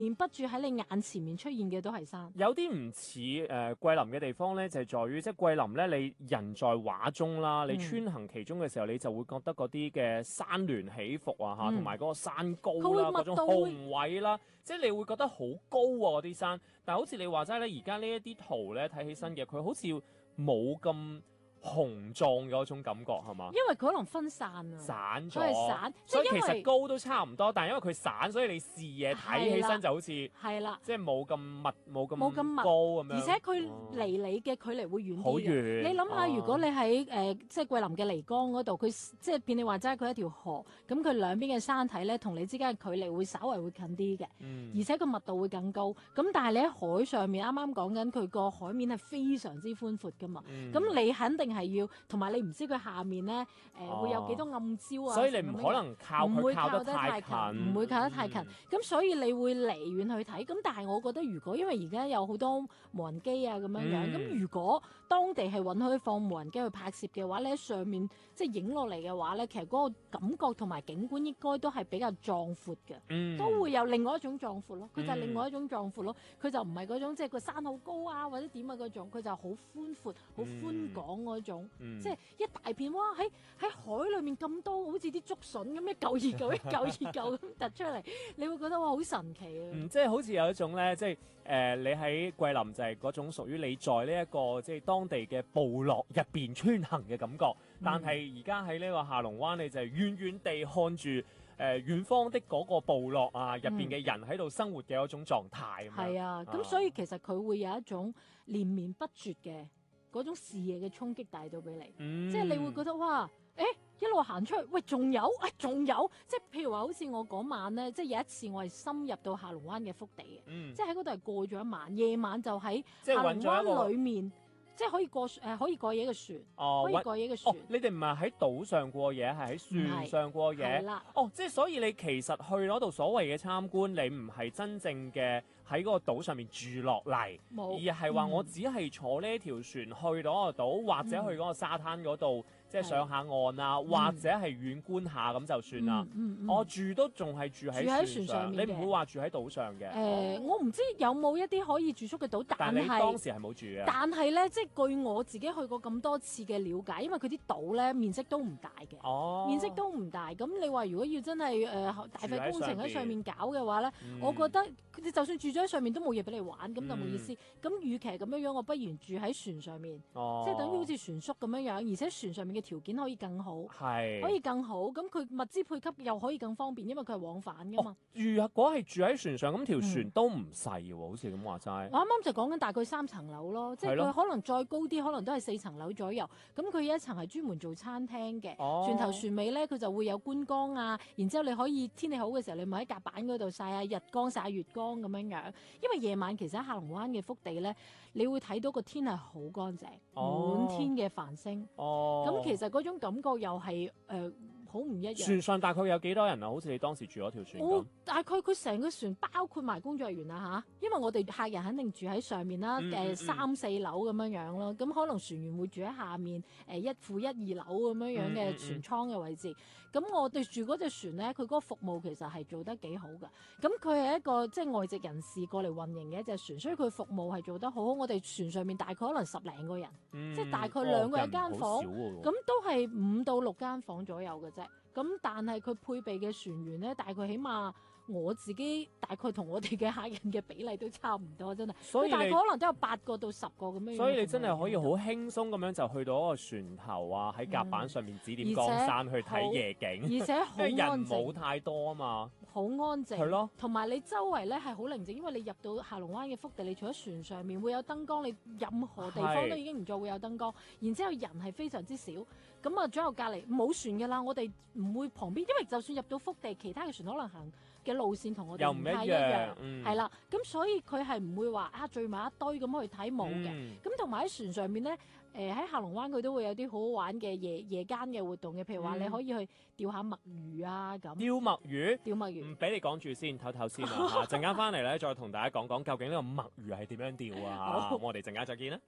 連不住喺你眼前面出現嘅都係山。 有啲唔似桂林嘅地方咧，就係在於即係桂林咧，你人在畫中啦，你穿行其中嘅時候，你就會覺得嗰啲嘅山巒起伏啊嚇，同埋嗰個山高啦，嗰種雄偉啦，即係你會覺得好高啊嗰啲山。但係好似你話齋咧，而家呢一啲圖咧睇起身嘅，佢好似冇咁雄壯嘅嗰種感覺係嘛？ 因為佢可能分散啊， 散咗， 佢係散， 所以其實高都差唔多，但係因為佢散，所以你視野睇起身就好似係啦， 即係冇咁密，冇咁密高咁樣。 而且佢離你嘅距離會遠啲嘅。 好遠。 你諗下，如果你喺即係桂林嘅灕江嗰度，佢即係變你話齋，佢一條河，咁佢兩邊嘅山體咧，同你之間嘅距離會稍微會近啲嘅，而且個密度會更高。咁但係你喺海上面，啱啱講緊佢個海面係非常之寬闊噶嘛，咁你肯定係要，同埋你唔知佢下面咧會有幾多暗礁啊， 所以你唔可能靠佢靠得太近， 唔會靠得太近。咁所以你會離遠去睇。咁但係我覺得，如果因為而家有好多無人機啊咁樣樣，咁如果當地係允許放無人機去拍攝嘅話咧，上面即係影落嚟嘅話咧，其實嗰個感覺同埋景觀應該都係比較壯闊嘅，都會有另外一種壯闊咯。佢就係另外一種壯闊咯，佢就唔係嗰種即係個山好高啊或者點啊嗰種，佢就好寬闊、好寬廣嗰種，即係一大片哇喺海裏面咁多，好似啲竹筍咁一嚿二嚿一嚿二嚿咁突出嚟，你會覺得哇好神奇啊！ 即係好似有一種咧，即係你喺桂林就係嗰種屬於你在呢一個即係當地嘅部落入邊穿行嘅感覺，但係而家喺呢個下龍灣，你就係遠遠地看住遠方的嗰個部落啊入邊嘅人喺度生活嘅嗰種狀態。 係啊，咁所以其實佢會有一種連綿不絕嘅嗰種視野嘅衝擊帶到俾你，即係你會覺得哇！一路行出去，喂，仲有，即係譬如話，好似我嗰晚咧，即係有一次我係深入到下龍灣嘅腹地嘅，即係喺嗰度係過咗一晚，夜晚就喺下龍灣裏面，即係可以過夜嘅船，可以過夜嘅船。 你哋唔係喺島上過夜，係喺船上過夜。 係啦。 即係所以你其實去嗰度所謂嘅參觀，你唔係真正嘅喺嗰個島上面住落嚟，而係話我只係坐呢條船去到嗰個島，或者去嗰個沙灘嗰度。即係上下岸啊，或者係遠觀下咁就算啦。我住都仲係住喺船上面，你唔會話住喺島上嘅。 我唔知有冇一啲可以住宿嘅島，但係你當時係冇住嘅。 但係咧，即係據我自己去過咁多次嘅了解，因為佢啲島咧面積都唔大嘅，面積都唔大。咁你話如果要真係大費工程喺上面搞嘅話咧，我覺得你就算住咗喺上面都冇嘢俾你玩，咁就冇意思。咁與其咁樣，我不如住喺船上面，即係等於好似船宿咁樣樣，而且船上面嘅條件可以更好，可以更好，咁佢物資配給又可以更方便，因為佢係往返噶嘛。 如果係住喺船上，咁條船都唔細喎，好似咁話齋。 我啱啱就講緊大概3層樓咯，即係佢可能再高啲，可能都係4層樓左右。咁佢有一層係專門做餐廳嘅，船頭船尾咧佢就會有觀光啊，然之後你可以天氣好嘅時候，你咪喺甲板嗰度曬下日光、曬下月光咁樣樣。因為夜晚其實喺下龍灣嘅腹地咧，你會睇到個天係好乾淨，滿天嘅繁星。咁其實嗰種感覺又係好唔一樣。 船上大概有幾多人啊？好似你當時住嗰條船咁。 大概佢成個船包括埋工作人員啊嚇，因為我哋客人肯定住喺上面啦，3、4樓咁樣樣咯。咁可能船員會住喺下面1負1、2樓咁樣樣嘅船艙嘅位置。咁我哋住嗰隻船咧，佢嗰個服務其實係做得幾好㗎。咁佢係一個即係外籍人士過嚟運營嘅一隻船，所以佢服務係做得好好。我哋船上面大概可能10零個人，即係大概2個一間房，咁都係5到6間房左右嘅啫。咁但係佢配備嘅船員咧，大概起碼我自己大概同我哋嘅客人嘅比例都差唔多，真係。所以大概可能都有8個到10個咁樣。 所以你真係可以好輕鬆咁樣就去到嗰個船頭啊，喺甲板上面指點江山去睇夜景， 而且好安靜， 人冇太多啊嘛， 好安靜。 係咯， 同埋你周圍咧係好寧靜，因為你入到下龍灣嘅腹地，你除咗船上面會有燈光，你任何地方都已經唔再會有燈光，然之後人係非常之少。咁啊，左右隔離冇船㗎啦，我哋唔會旁邊，因為就算入到腹地，其他嘅船可能行嘅路線同我哋唔太一樣，係啦，咁所以佢係唔會話聚埋一堆咁去睇冇嘅。咁同埋喺船上面咧，喺下龍灣佢都會有啲好好玩嘅夜間嘅活動嘅，譬如話你可以去釣下墨魚啊咁。釣墨魚？ 釣墨魚？ 唔俾你講住先，唞先啦嚇，陣間翻嚟咧再同大家講講究竟呢個墨魚係點樣釣啊嚇，我哋陣間再見啦。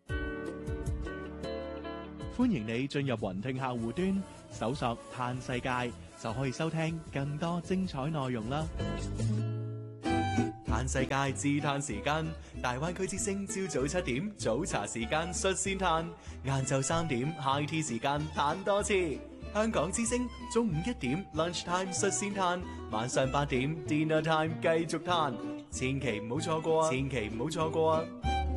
歡迎你進入雲聽客戶端，搜索嘆世界，就可以收聽更多精彩內容啦。 嘆世界自嘆時間，大灣區之聲朝早7點早茶時間率先嘆，晏晝3點 high tea 時間嘆多次。香港之聲中午1點 lunch time 率先嘆，晚上8點 dinner time 繼續嘆，千祈唔好錯過啊！千祈唔好錯過啊！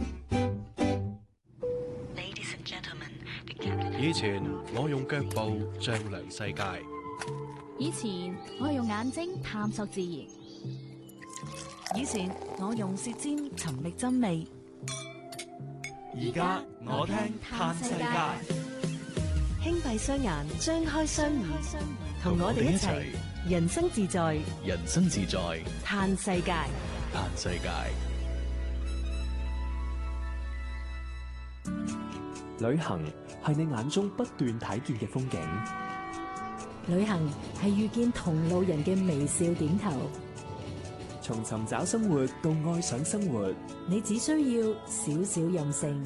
以前我用腳步丈量世界， 以前我用眼睛探索自然，以前我用舌尖尋覓真味， 而家我聽嘆世界。 輕閉雙眼，張開雙耳，同我哋一齊人生自在， 人生自在， 嘆世界。 嘆世界。 旅行係你眼中不斷睇見嘅風景， 旅行係遇見同路人嘅微笑點頭。 從尋找生活到愛上生活， 你只需要少少任性，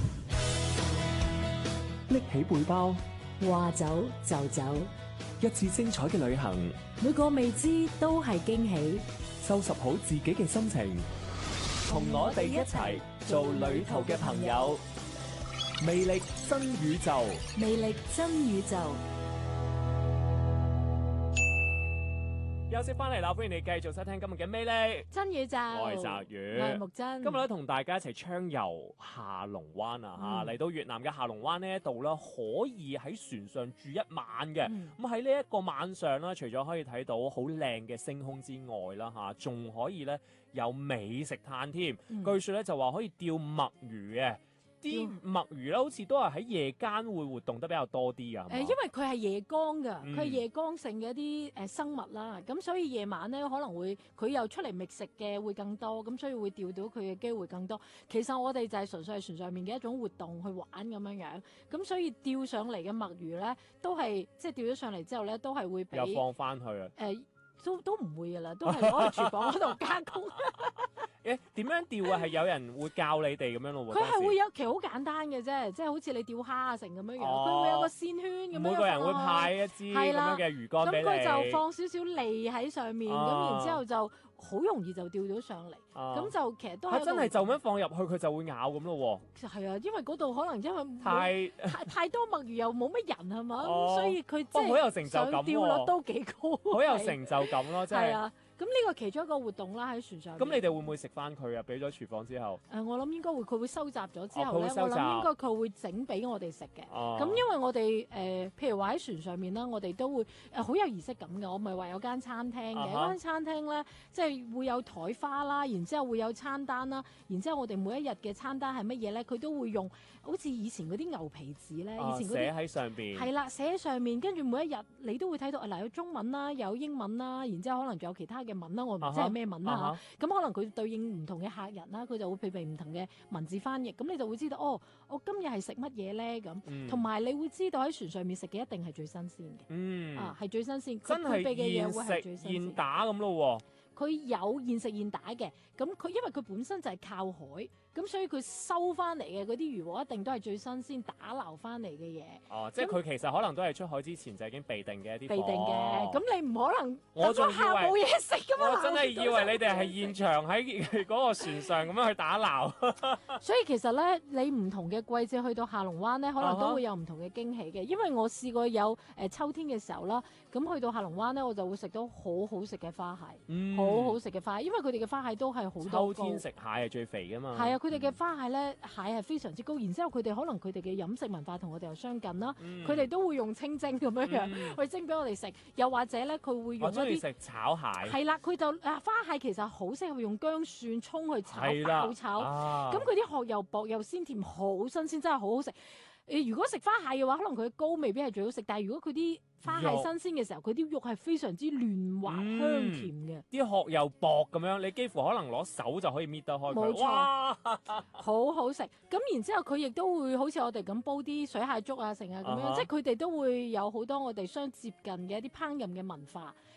拎起背包， 話走就走。 一次精彩嘅旅行， 每個未知都係驚喜。 收拾好自己嘅心情，同我哋一齊做旅途嘅朋友。魅力真宇宙， 魅力真宇宙。 休息翻嚟啦，歡迎你繼續收聽今日嘅魅力真宇宙。 我係澤宇， 我係木真。 今日咧同大家一齊暢遊下龍灣啊！嚟到越南嘅下龍灣呢一度咧，可以喺船上住一晚嘅。咁喺呢一個晚上咧，除咗可以睇到好靚嘅星空之外啦，仲可以咧有美食嘆添。據說咧就話可以釣墨魚嘅。啲墨魚咧，好似都係喺夜間會活動得比較多啲啊。 因為佢係夜光㗎，佢係夜光性嘅一啲生物啦，咁所以夜晚咧可能會佢又出嚟覓食嘅會更多，咁所以會釣到佢嘅機會更多。其實我哋就係純粹係船上面嘅一種活動去玩咁樣樣，咁所以釣上嚟嘅墨魚咧，都係即係釣咗上嚟之後咧，都係會俾又放翻去啊。 都唔會㗎啦，都係攞去廚房嗰度加工。 點樣釣啊？係有人會教你哋咁樣咯喎。 佢係會有，其實好簡單嘅啫，即係好似你釣蝦啊成咁樣樣，佢會有個線圈咁樣。 每個人會派一支咁樣嘅魚竿俾你。 咁佢就放少少脷喺上面，咁然之後就好容易就釣到上嚟。咁就其實都係真係就咁樣放入去，佢就會咬咁咯喎。 係啊，因為嗰度可能因為太多墨魚又冇乜人係嘛，所以佢即係好有成就感喎， 釣率都幾高。 好有成就感咯，真係。 係啊。咁呢個其中一個活動啦，喺船上。 咁你哋會唔會食翻佢啊？俾咗廚房之後。 我諗應該會，佢會收集咗之後咧，我諗應該佢會整俾我哋食嘅。咁因為我哋譬如話喺船上面啦，我哋都會好有儀式感嘅。我咪話有間餐廳嘅，間餐廳咧即係會有台花啦，然之後會有餐單啦，然之後我哋每一日嘅餐單係乜嘢咧？佢都會用好似以前嗰啲牛皮紙咧，以前嗰啲寫喺上邊。係啦，寫喺上面，跟住每一日你都會睇到嗱，有中文啦，有英文啦，然之後可能仲有其他嘅文啦，我唔知係咩文啦嚇。咁可能佢對應唔同嘅客人啦，佢就會配備唔同嘅文字翻譯，咁你就會知道我今日係食乜嘢咧咁。同埋你會知道喺船上面食嘅一定係最新鮮嘅。係最新鮮。 真係現食現打咁咯喎。佢有現食現打嘅，咁佢因為佢本身就係靠海，咁所以佢收翻嚟嘅嗰啲魚獲一定都係最新鮮打撈翻嚟嘅嘢。 即係佢其實可能都係出海之前就已經備定嘅一啲。備定嘅，咁你唔可能我仲以為冇嘢食㗎嘛？ 我真係以為你哋係現場喺嗰個船上咁樣去打撈。 所以其實咧，你唔同嘅季節去到下龍灣咧，可能都會有唔同嘅驚喜嘅。因為我試過有秋天嘅時候啦，咁去到下龍灣咧，我就會食到好好食嘅花蟹。好好食嘅花蟹，因為佢哋嘅花蟹都係好多。 秋天食蟹係最肥㗎嘛。 係啊，佢哋嘅花蟹咧，蟹係非常之高，然之後佢哋可能佢哋嘅飲食文化同我哋又相近啦。佢哋都會用清蒸咁樣樣去蒸俾我哋食，又或者咧佢會用一啲。我中意食炒蟹。 係啦，佢就花蟹其實好適合用薑蒜葱去炒爆炒，咁佢啲殼又薄又鮮甜，好新鮮，真係好好食。如果食花蟹嘅話，可能佢嘅膏未必係最好食，但係如果佢啲花蟹新鮮嘅時候，佢啲肉係非常之嫩滑香甜嘅， 啲殼又薄咁樣，你幾乎可能攞手就可以搣得開佢。 冇錯，好好食。咁然之後佢亦都會好似我哋咁煲啲水蟹粥啊，成啊咁樣，即係佢哋都會有好多我哋相接近嘅一啲烹飪嘅文化。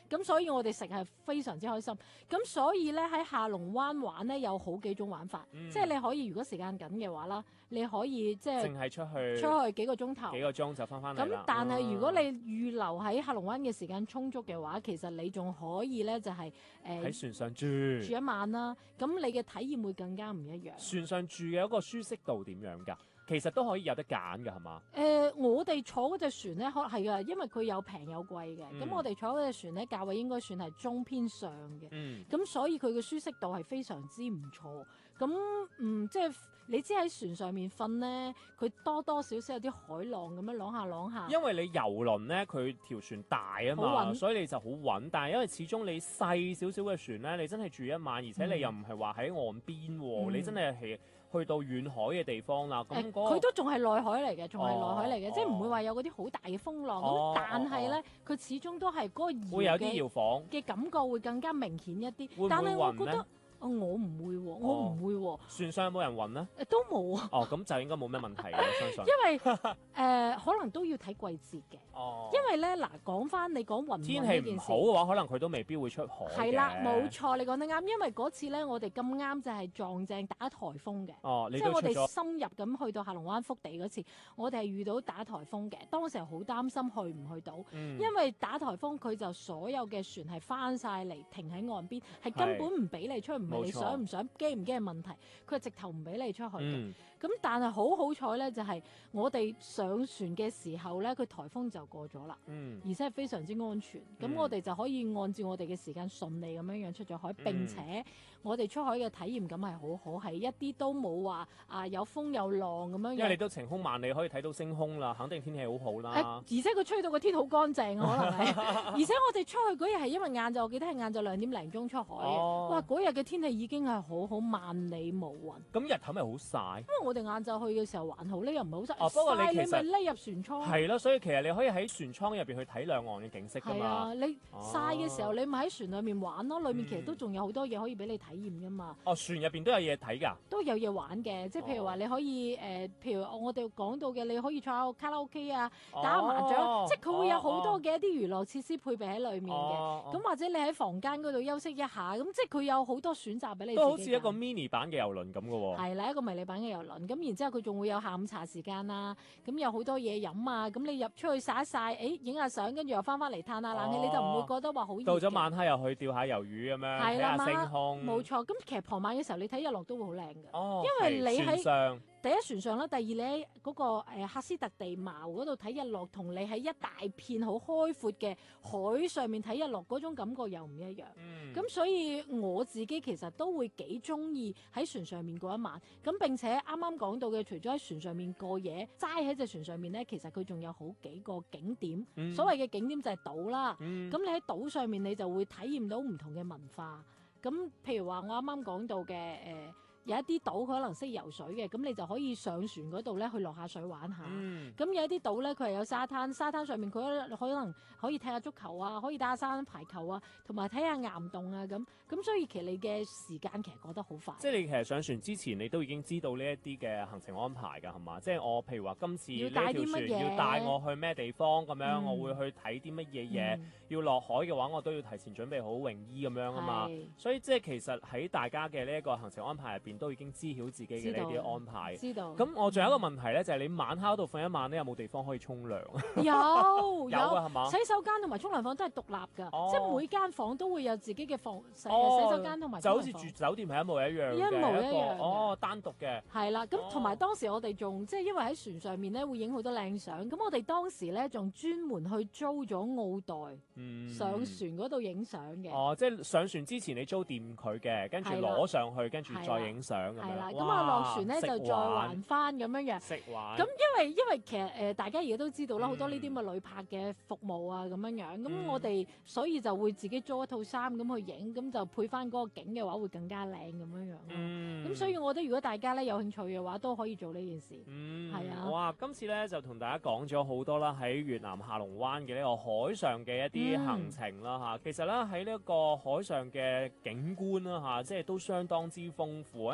咁所以我哋食係非常之開心。咁所以咧喺下龍灣玩咧有好幾種玩法，即係你可以如果時間緊嘅話啦，你可以即係淨係出去幾個鐘頭， 幾個鐘就翻嚟啦。 咁但係如果你預留喺下龍灣嘅時間充足嘅話，其實你仲可以咧就係喺船上住一晚啦。咁你嘅體驗會更加唔一樣。 船上住嘅一個舒適度點樣㗎？其實都可以有得揀㗎，係嘛？ 我哋坐嗰隻船咧，可能係㗎，因為佢有平有貴嘅。咁我哋坐嗰隻船咧，價位應該算係中偏上嘅。咁所以佢嘅舒適度係非常之唔錯。咁即係你知喺船上面瞓咧，佢多多少少有啲海浪咁樣啷下啷下。 因為你遊輪咧，佢條船大啊嘛，所以你就好穩。但係因為始終你細少少嘅船咧，你真係住一晚，而且你又唔係話喺岸邊喎，你真係去到遠海嘅地方啦。咁佢都仲係內海嚟嘅，仲係內海嚟嘅，即係唔會話有嗰啲好大嘅風浪。咁但係咧，佢始終都係嗰個會有啲搖晃嘅感覺會更加明顯一啲。 會唔會但係我暈咧？ 覺得。我唔會喎，我唔會喎。 船上有冇人暈咧？ 都冇啊。 咁就應該冇咩問題嘅，我相信。 因為可能都要睇季節嘅。因為咧嗱，講翻你講暈天氣唔呢件事， 好嘅話，可能佢都未必會出海嘅。 係啦，冇錯，你講得啱。因為嗰次咧，我哋咁啱就係撞正打颱風嘅。 你即係我哋都出咗。 深入咁去到下龍灣福地嗰次，我哋係遇到打颱風嘅。當時好擔心去唔去到，因為打颱風佢就所有嘅船係翻晒嚟停喺岸邊，係根本唔俾你出去，唔係你想唔想、驚唔驚嘅問題，佢係直頭唔俾你出去嘅。咁但係好彩咧，就係我哋上船嘅時候咧，佢颱風就過咗啦，而且係非常之安全。咁我哋就可以按照我哋嘅時間順利咁樣出咗海，並且我哋出海嘅體驗感係好好，係一啲都冇話有風有浪咁樣。 因為你都晴空萬里，可以睇到星空啦，肯定天氣好好啦。 而且佢吹到個天好乾淨啊，可能係。而且我哋出去嗰日係因為晏晝，我記得係晏晝2點零鐘出海嘅。哇！嗰日嘅天氣已經係好好，萬里無雲。 咁日頭咪好曬？ 因為我哋晏晝去嘅時候還好咧，又唔係好曬。 不過你其實你咪匿入船艙。 係咯，所以其實你可以喺船艙入邊去睇兩岸嘅景色㗎嘛。 係啊，你曬嘅時候你咪喺船裏面玩咯，裏面其實都仲有好多嘢可以俾你體驗㗎嘛。 船入邊都有嘢睇㗎。 都有嘢玩嘅，即係譬如話你可以譬如我哋講到嘅，你可以坐下卡拉 OK 啊，打下麻將，即係佢會有好多嘅一啲娛樂設施配備喺裏面嘅。咁或者你喺房間嗰度休息一下，咁即係佢有好多選擇俾你。 都好似一個 mini 版嘅遊輪咁㗎喎。 係啦，一個迷你版嘅遊輪。咁然之後佢仲會有下午茶時間啦，咁有好多嘢飲啊。咁你入出去曬一曬，影下相，跟住又翻嚟嘆下冷氣，你就唔會覺得話好熱。 到咗晚黑又去釣下魷魚咁樣，睇下星空。 冇錯，咁其實傍晚嘅時候你睇日落都會好靚嘅，因為你喺第一船上啦，第二你喺嗰個喀斯特地貌嗰度睇日落，同你喺一大片好開闊嘅海上面睇日落嗰種感覺又唔一樣。咁所以我自己其實都會幾中意喺船上面過一晚。咁並且啱啱講到嘅，除咗喺船上面過夜，齋喺隻船上面咧，其實佢仲有好幾個景點。所謂嘅景點就係島啦。咁你喺島上面你就會體驗到唔同嘅文化。咁譬如話我啱啱講到嘅有一啲島佢可能識游水嘅，咁你就可以上船嗰度咧去落下水玩下。咁有一啲島咧佢係有沙灘，沙灘上面佢可能可以踢下足球啊，可以打下沙灘排球啊，同埋睇下岩洞啊咁。咁所以其實你嘅時間其實過得好快。 即係你其實上船之前你都已經知道呢一啲嘅行程安排㗎，係嘛？即係我譬如話今次呢條船要帶我去咩地方咁樣，我會去睇啲乜嘢嘢。要落海嘅話，我都要提前準備好泳衣咁樣啊嘛。所以即係其實喺大家嘅呢一個行程安排入邊，都已經知曉自己嘅呢啲安排。 知道。 咁我仲有一個問題咧，就係你晚黑嗰度瞓一晚咧，有冇地方可以沖涼？ 有係嘛？ 洗手間同埋沖涼房都係獨立㗎，即係每間房都會有自己嘅房洗手間同埋。 就好似住酒店係一模一樣嘅。 一模一樣。 單獨嘅。係啦，咁同埋當時我哋仲即係因為喺船上面咧會影好多靚相，咁我哋當時咧仲專門去租咗奧袋。上船嗰度影相嘅。 即係上船之前你租掂佢嘅，跟住攞上去，跟住再影相咁樣。 係啦，咁落船咧就再還翻咁樣嘅。 食玩。 咁因為其實大家而家都知道啦，好多呢啲咁嘅旅拍嘅服務啊咁樣樣。咁我哋所以就會自己租一套衫咁去影，咁就配翻嗰個景嘅話會更加靚咁樣樣咯。咁所以我覺得如果大家咧有興趣嘅話，都可以做呢件事。係啊。 哇！今次咧就同大家講咗好多啦，喺越南下龍灣嘅呢個海上嘅一啲行程啦嚇。其實咧喺呢一個海上嘅景觀啦嚇，即係都相當之豐富。因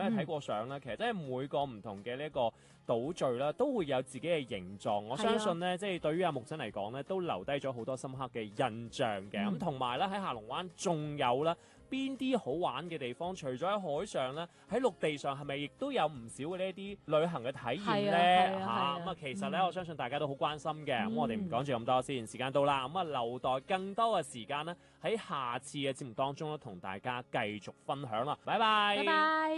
咧睇過相咧，其實真係每個唔同嘅呢一個島嶼啦，都會有自己嘅形狀。我相信咧，即係對於阿木真嚟講咧，都留低咗好多深刻嘅印象嘅。咁同埋咧喺下龍灣仲有啦。邊啲好玩嘅地方？除咗喺海上咧，喺陸地上係咪亦都有唔少嘅呢啲旅行嘅體驗咧？咁啊，其實咧，我相信大家都好關心嘅。咁我哋唔講住咁多先，時間到啦。咁啊，留待更多嘅時間咧，喺下次嘅節目當中咧，同大家繼續分享啦。拜拜。拜拜。